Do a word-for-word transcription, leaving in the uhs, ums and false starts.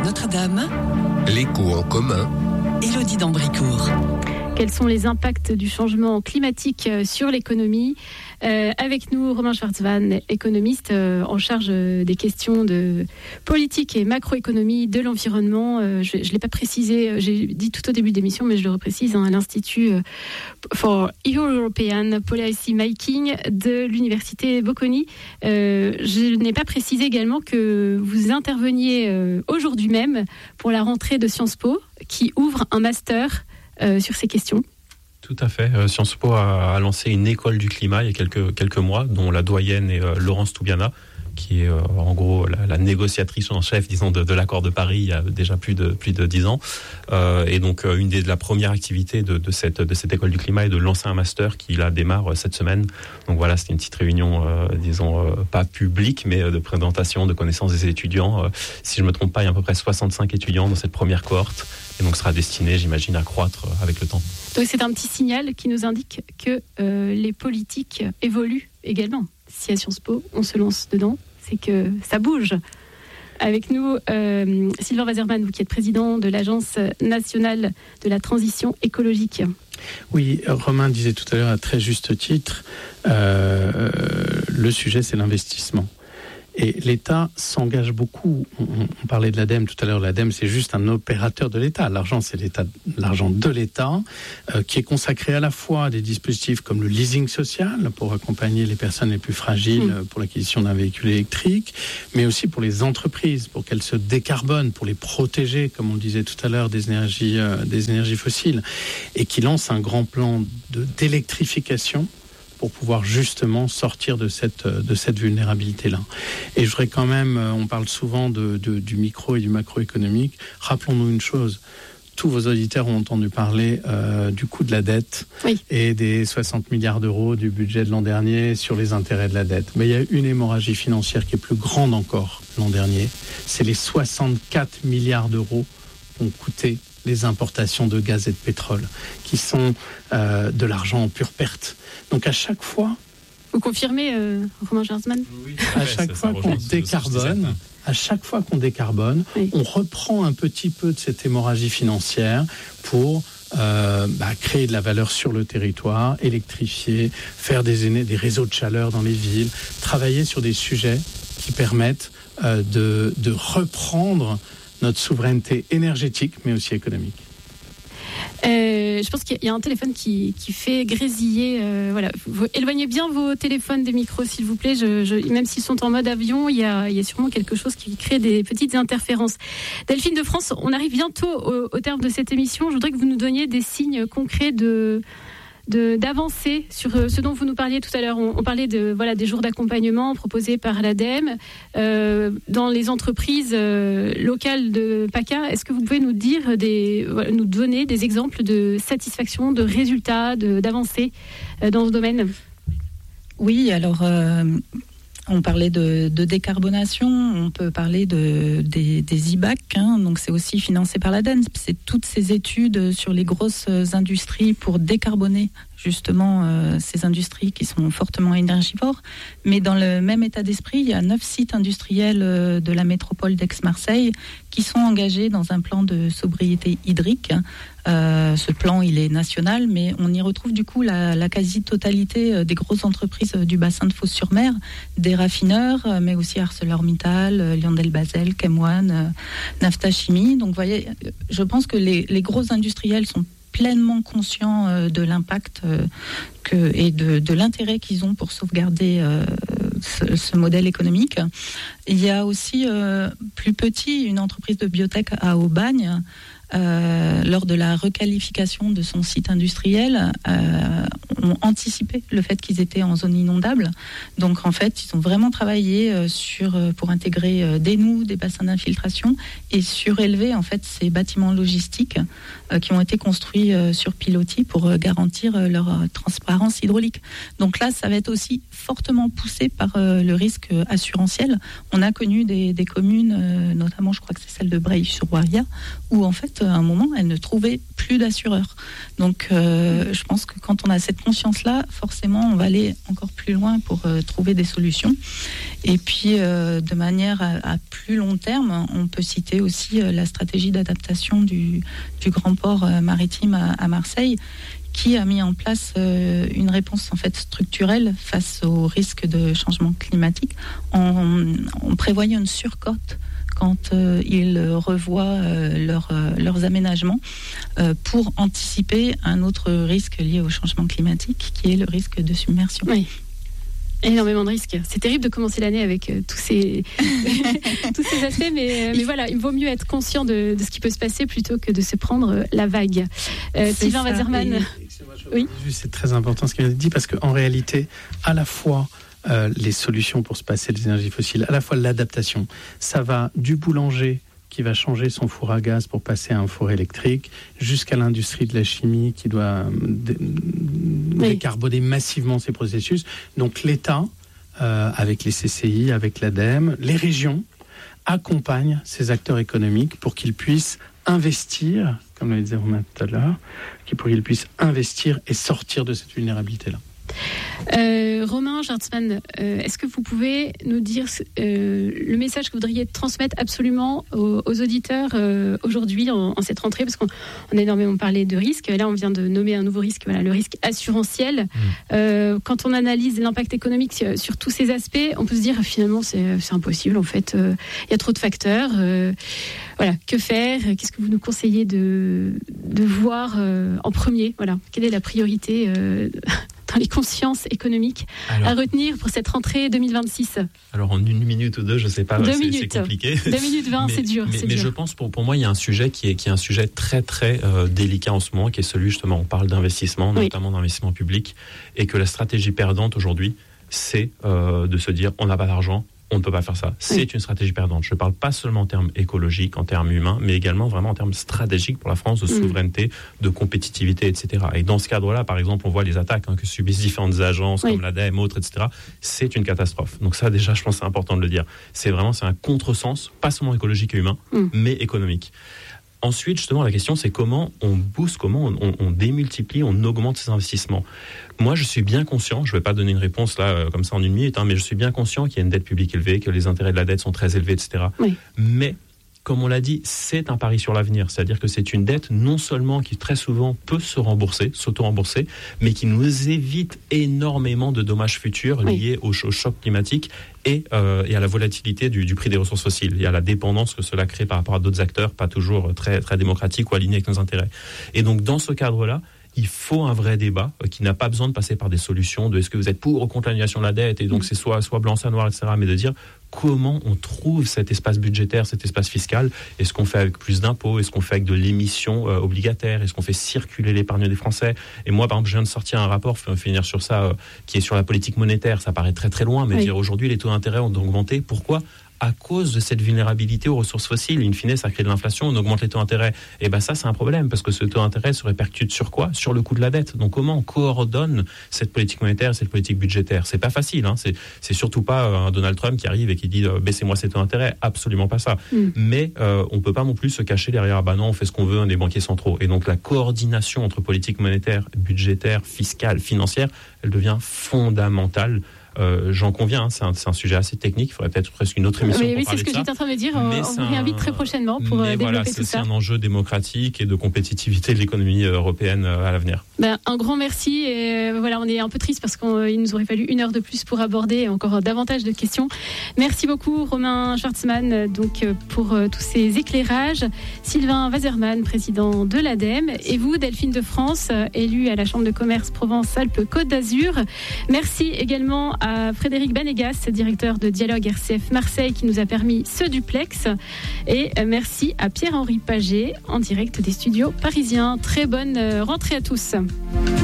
Notre-Dame. L'écho en commun. Élodie d'Ambricourt. Quels sont les impacts du changement climatique sur l'économie ? Euh, avec nous, Romain Schwartzmann, économiste euh, en charge des questions de politique et macroéconomie de l'environnement. Euh, je ne l'ai pas précisé, j'ai dit tout au début de l'émission, mais je le reprécise, hein, à l'Institut for European Policy Making de l'Université Bocconi. Euh, je n'ai pas précisé également que vous interveniez euh, aujourd'hui même pour la rentrée de Sciences Po, qui ouvre un master Euh, sur ces questions. Tout à fait. Euh, Sciences Po a, a lancé une école du climat il y a quelques, quelques mois, dont la doyenne est euh, Laurence Toubiana, qui est euh, en gros la, la négociatrice en chef, disons, de, de l'accord de Paris il y a déjà plus de plus de dix ans. Euh, et donc euh, une des de la première activité de, de cette de cette école du climat est de lancer un master qui là démarre euh, cette semaine. Donc voilà, c'était une petite réunion, euh, disons euh, pas publique, mais euh, de présentation de connaissances des étudiants. Euh, si je me trompe pas, il y a à peu près soixante-cinq étudiants dans cette première cohorte, et donc sera destiné, j'imagine, à croître euh, avec le temps. Donc c'est un petit signal qui nous indique que euh, les politiques évoluent également. Si à Sciences Po, on se lance dedans, c'est que ça bouge. Avec nous, euh, Sylvain Waserman, vous qui êtes président de l'Agence nationale de la transition écologique. Oui, Romain disait tout à l'heure à très juste titre, euh, le sujet c'est l'investissement. Et l'État s'engage beaucoup. On, on parlait de l'ADEME tout à l'heure. L'ADEME, c'est juste un opérateur de l'État. L'argent, c'est l'État, l'argent de l'État, euh, qui est consacré à la fois à des dispositifs comme le leasing social, pour accompagner les personnes les plus fragiles mmh. pour l'acquisition d'un véhicule électrique, mais aussi pour les entreprises, pour qu'elles se décarbonent, pour les protéger, comme on le disait tout à l'heure, des énergies, euh, des énergies fossiles, et qui lance un grand plan de, d'électrification pour pouvoir justement sortir de cette, de cette vulnérabilité-là. Et je voudrais quand même, on parle souvent de, de, du micro et du macroéconomique, rappelons-nous une chose, tous vos auditeurs ont entendu parler euh, du coût de la dette oui. et des soixante milliards d'euros du budget de l'an dernier sur les intérêts de la dette. Mais il y a une hémorragie financière qui est plus grande encore l'an dernier, c'est les soixante-quatre milliards d'euros qu'ont coûté les importations de gaz et de pétrole, qui sont euh, de l'argent en pure perte. Donc à chaque fois... Vous confirmez, euh, Romain Schwartzmann ? Oui, à chaque fois qu'on décarbone, à chaque fois qu'on décarbone, oui. on reprend un petit peu de cette hémorragie financière pour euh, bah, créer de la valeur sur le territoire, électrifier, faire des, des réseaux de chaleur dans les villes, travailler sur des sujets qui permettent euh, de, de reprendre notre souveraineté énergétique, mais aussi économique. Euh, je pense qu'il y a un téléphone qui, qui fait grésiller. Euh, voilà. Vous, éloignez bien vos téléphones des micros, s'il vous plaît. Je, je, même s'ils sont en mode avion, il y, a, il y a sûrement quelque chose qui crée des petites interférences. Delphine de France, on arrive bientôt au, au terme de cette émission. Je voudrais que vous nous donniez des signes concrets de... De, d'avancer sur ce dont vous nous parliez tout à l'heure. On, on parlait de, voilà, des jours d'accompagnement proposés par l'ADEME. Euh, dans les entreprises euh, locales de PACA, est-ce que vous pouvez nous dire, des, voilà, nous donner des exemples de satisfaction, de résultats, de, d'avancées euh, dans ce domaine ? Oui, alors... Euh... On parlait de, de décarbonation, on peut parler de, des, des I B A C, hein, donc c'est aussi financé par l'ADEME. C'est toutes ces études sur les grosses industries pour décarboner justement euh, ces industries qui sont fortement énergivores. Mais dans le même état d'esprit, il y a neuf sites industriels euh, de la métropole d'Aix-Marseille qui sont engagés dans un plan de sobriété hydrique. Euh, ce plan, il est national, mais on y retrouve du coup la, la quasi-totalité des grosses entreprises du bassin de Fos-sur-Mer, des raffineurs, mais aussi ArcelorMittal, LyondellBasell, Chemwan, Nafta Chimie. Donc, vous voyez, je pense que les, les gros industriels sont pleinement conscients euh, de l'impact euh, que, et de, de l'intérêt qu'ils ont pour sauvegarder euh, ce, ce modèle économique. Il y a aussi, euh, plus petit, une entreprise de biotech à Aubagne, Euh, lors de la requalification de son site industriel, euh, ont anticipé le fait qu'ils étaient en zone inondable. Donc en fait, ils ont vraiment travaillé euh, sur, euh, pour intégrer euh, des noues, des bassins d'infiltration et surélever en fait ces bâtiments logistiques euh, qui ont été construits euh, sur pilotis pour euh, garantir euh, leur euh, transparence hydraulique. Donc là, ça va être aussi fortement poussé par euh, le risque euh, assurantiel. On a connu des, des communes, euh, notamment je crois que c'est celle de Breil-sur-Ouaria, où en fait à un moment, elle ne trouvait plus d'assureurs. Donc, euh, je pense que quand on a cette conscience-là, forcément, on va aller encore plus loin pour euh, trouver des solutions. Et puis, euh, de manière à, à plus long terme, on peut citer aussi euh, la stratégie d'adaptation du, du grand port euh, maritime à, à Marseille, qui a mis en place euh, une réponse en fait structurelle face au risque de changement climatique. On, on prévoyait une surcote quand euh, ils revoient euh, leur, euh, leurs aménagements euh, pour anticiper un autre risque lié au changement climatique, qui est le risque de submersion. Oui. Énormément de risques. C'est terrible de commencer l'année avec euh, tous ces tous ces aspects, mais, euh, mais voilà, il vaut mieux être conscient de, de ce qui peut se passer plutôt que de se prendre euh, la vague. Euh, Sylvain Waserman. Oui. C'est très important ce qu'il a dit, parce qu'en réalité, à la fois euh, les solutions pour se passer des énergies fossiles, à la fois l'adaptation, ça va du boulanger qui va changer son four à gaz pour passer à un four électrique, jusqu'à l'industrie de la chimie qui doit dé- oui. décarboner massivement ses processus. Donc l'État, euh, avec les C C I, avec l'ADEME, les régions, accompagnent ces acteurs économiques pour qu'ils puissent investir, comme le disait Romain tout à l'heure, pour qu'ils puissent investir et sortir de cette vulnérabilité-là. Euh, Romain Schwartzman, euh, est-ce que vous pouvez nous dire euh, le message que vous voudriez transmettre absolument aux, aux auditeurs euh, aujourd'hui en, en cette rentrée, parce qu'on on a énormément parlé de risques. Là, on vient de nommer un nouveau risque, voilà, le risque assurantiel. Mmh. Euh, quand on analyse l'impact économique sur, sur tous ces aspects, on peut se dire finalement c'est, c'est impossible. En fait, il euh, y a trop de facteurs. Euh, voilà, que faire ? Qu'est-ce que vous nous conseillez de, de voir euh, en premier ? Voilà, quelle est la priorité euh, dans les consciences économiques alors, à retenir pour cette rentrée deux mille vingt-six? Alors en une minute ou deux, je ne sais pas, deux c'est, minutes. c'est compliqué. Deux minutes vingt, mais, c'est dur. Mais, c'est mais dur. je pense, pour, pour moi, il y a un sujet qui est, qui est un sujet très très euh, délicat en ce moment, qui est celui justement, on parle d'investissement, oui. notamment d'investissement public, et que la stratégie perdante aujourd'hui, c'est euh, de se dire on n'a pas d'argent, on ne peut pas faire ça. C'est oui. une stratégie perdante. Je ne parle pas seulement en termes écologiques, en termes humains, mais également vraiment en termes stratégiques pour la France, de souveraineté, mmh. de compétitivité, et cetera. Et dans ce cadre-là, par exemple, on voit les attaques hein, que subissent différentes agences oui. comme l'ADEME, autres, et cetera. C'est une catastrophe. Donc ça, déjà, je pense que c'est important de le dire. C'est vraiment c'est un contresens, pas seulement écologique et humain, mmh. mais économique. Ensuite, justement, la question, c'est comment on booste, comment on, on, on démultiplie, on augmente ces investissements. Moi, je suis bien conscient, je ne vais pas donner une réponse là, euh, comme ça en une minute, hein, mais je suis bien conscient qu'il y a une dette publique élevée, que les intérêts de la dette sont très élevés, et cetera. Oui. Mais, comme on l'a dit, c'est un pari sur l'avenir. C'est-à-dire que c'est une dette non seulement qui très souvent peut se rembourser, s'auto-rembourser, mais qui nous évite énormément de dommages futurs oui. liés au, au choc climatique et, euh, et à la volatilité du, du prix des ressources fossiles et à la dépendance que cela crée par rapport à d'autres acteurs, pas toujours très, très démocratiques ou alignés avec nos intérêts. Et donc, dans ce cadre-là, il faut un vrai débat euh, qui n'a pas besoin de passer par des solutions de est-ce que vous êtes pour ou contre l'annulation de la dette et donc mmh. c'est soit, soit blanc, soit noir, et cetera. Mais de dire comment on trouve cet espace budgétaire, cet espace fiscal. Est-ce qu'on fait avec plus d'impôts ? Est-ce qu'on fait avec de l'émission euh, obligataire ? Est-ce qu'on fait circuler l'épargne des Français ? Et moi, par exemple, je viens de sortir un rapport, je vais finir sur ça, euh, qui est sur la politique monétaire. Ça paraît très très loin, mais oui. dire aujourd'hui les taux d'intérêt ont augmenté. Pourquoi ? À cause de cette vulnérabilité aux ressources fossiles. In fine, ça crée de l'inflation, on augmente les taux d'intérêt. Et bien ça, c'est un problème, parce que ce taux d'intérêt se répercute sur quoi ? Sur le coût de la dette. Donc comment on coordonne cette politique monétaire, cette politique budgétaire ? C'est pas facile, hein. c'est, c'est surtout pas un Donald Trump qui arrive et qui dit euh, « baissez-moi ces taux d'intérêt », absolument pas ça. Mm. Mais euh, on peut pas non plus se cacher derrière « ah bah non, on fait ce qu'on veut, on est banquiers centraux ». Et donc la coordination entre politique monétaire, budgétaire, fiscale, financière, elle devient fondamentale. Euh, j'en conviens, hein, c'est, un, c'est un sujet assez technique. Il faudrait peut-être presque une autre émission oui, pour oui, parler de ça. Oui, c'est ce que j'étais en train de dire. Mais on vous réinvite très prochainement pour mais développer voilà, tout c'est ça. C'est un enjeu démocratique et de compétitivité de l'économie européenne à l'avenir. Ben, un grand merci. Et euh, voilà, on est un peu triste parce qu'il nous aurait fallu une heure de plus pour aborder encore davantage de questions. Merci beaucoup, Romain Schwartzman, donc pour euh, tous ces éclairages. Sylvain Waserman, président de l'ADEME, et vous, Delphine de France, élue à la Chambre de commerce Provence-Alpes-Côte d'Azur. Merci également à Frédéric Banegas, directeur de Dialogue R C F Marseille, qui nous a permis ce duplex. Et merci à Pierre-Henri Paget, en direct des studios parisiens. Très bonne rentrée à tous.